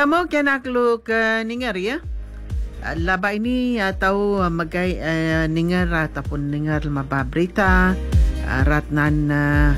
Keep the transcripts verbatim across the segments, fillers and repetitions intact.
Ya, mau kena lu ke ningar ya. Uh, Laba ini atau uh, magai uh, ningar ataupun ningar maba berita uh, ratnan uh,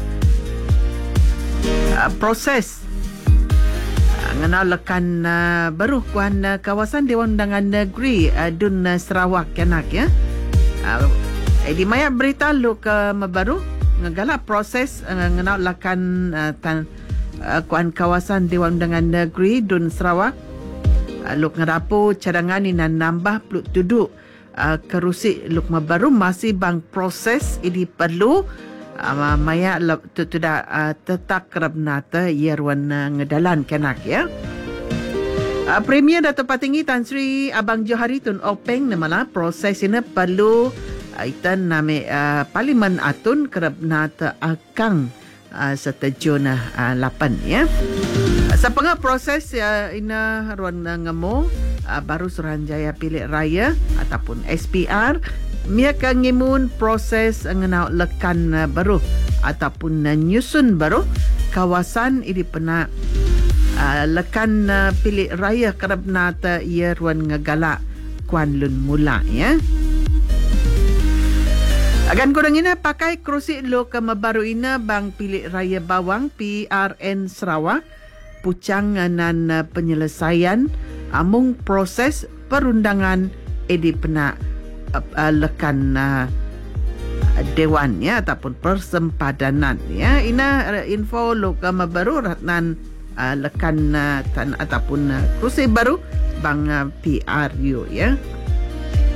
uh, proses uh, ngenau lekan uh, baru kuan uh, kawasan Dewan Undangan Negeri uh, Dun uh, Sarawak kenak ya. Uh, eh, di maya berita lu ke mabaru ngegala proses uh, ngenau lekan uh, tan Uh, kuan kawasan Dewan Undangan Negeri Dun Sarawak uh, luk ngerapu cadangan ina nambah peluk tuduk uh, kerusi luk mabaru masih bang proses ini perlu uh, maya tu tidak uh, tetak kerap nata yerwan uh, ngedalan kenak ya. Uh, Premier Dato' Patinggi Tan Sri Abang Johari Tun Openg namala proses ini perlu uh, itan name uh, Parlimen Atun kerap nata akang Uh, setujun uh, lapan ya. Uh, Sepengah proses uh, ina ruan uh, ngemo uh, baru Suruhanjaya Pilih Raya ataupun S P R mia kangimun proses uh, ngenau lekan uh, baru ataupun uh, nyusun baru kawasan ini pernah uh, lekan uh, Pilih Raya kerap nata ia ruan ngagala Kuan Lun Mula ya. Agan kurang ina pakai kerusi lo ke mabaru ina Bang Pilih Raya Bawang P R N Sarawak pucang nan penyelesaian amung proses perundangan edi pena uh, uh, lekan uh, dewan ya ataupun persempadanan ya. Ina uh, info lo ke mabaru ratnan uh, lekan uh, tan ataupun uh, kerusi baru Bang uh, P R U ya.